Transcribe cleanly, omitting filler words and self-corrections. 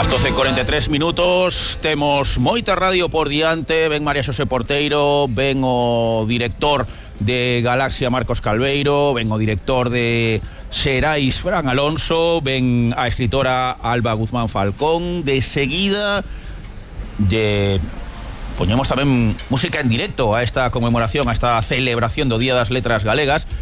As 12:43 temos moita radio por diante. Ven María Xosé Porteiro, ven o director de Galaxia Marcos Calveiro, ven o director de Xerais Fran Alonso, ven a escritora Alba Guzmán Falcón. De seguida poñemos tamén música en directo a esta conmemoración, a esta celebración do Día das Letras Galegas.